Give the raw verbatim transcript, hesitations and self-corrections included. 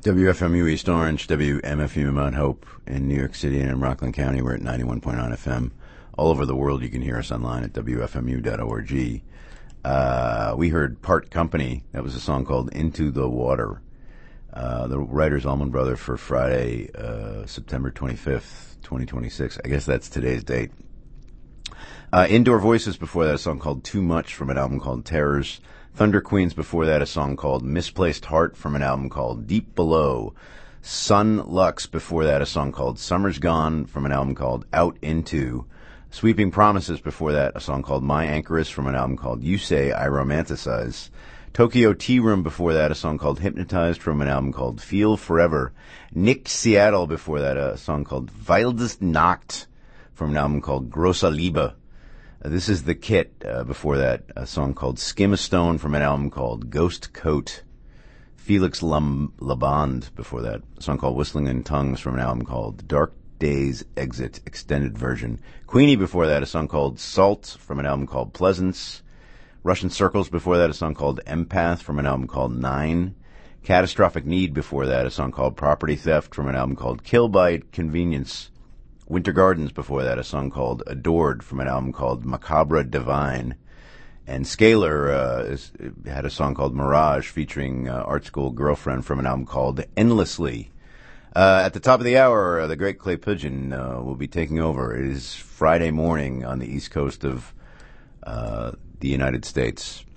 W F M U East Orange, W M F U Mount Hope in New York City and in Rockland County. We're at ninety-one point nine F M. All over the world, you can hear us online at W F M U dot org. Uh, we heard Part Company. That was a song called Into the Water. Uh, the writer's Allman Brother for Friday, uh, September twenty-fifth, twenty twenty-six. I guess that's today's date. Uh, Indoor Voices before that, a song called Too Much from an album called Terrors. Thunder Queens before that, a song called Misplaced Heart from an album called Deep Below. Sun Lux before that, a song called Summer's Gone from an album called Out Into. Sweeping Promises before that, a song called My Anchoress from an album called You Say I Romanticize. Tokyo Tea Room before that, a song called Hypnotized from an album called Feel Forever. Nick Seattle before that, a song called Wildest Nacht from an album called Grosse Liebe. Uh, this is The Kit uh, before that, a song called Skim a Stone from an album called Ghost Coat. Felix Lam- Laband before that, a song called Whistling in Tongues from an album called Dark Days Exit Extended Version. Queenie before that, a song called Salt from an album called Pleasance. Russian Circles before that, a song called Empath from an album called Nine. Catastrophic Need before that, a song called Property Theft from an album called Kill by Convenience. Winter Gardens before that, a song called Adored from an album called Macabre Divine. And Scalar uh, is, had a song called Mirage featuring uh, Art School Girlfriend from an album called Endlessly. Uh, at the top of the hour, uh, the great Clay Pigeon uh, will be taking over. It is Friday morning on the east coast of uh, the United States.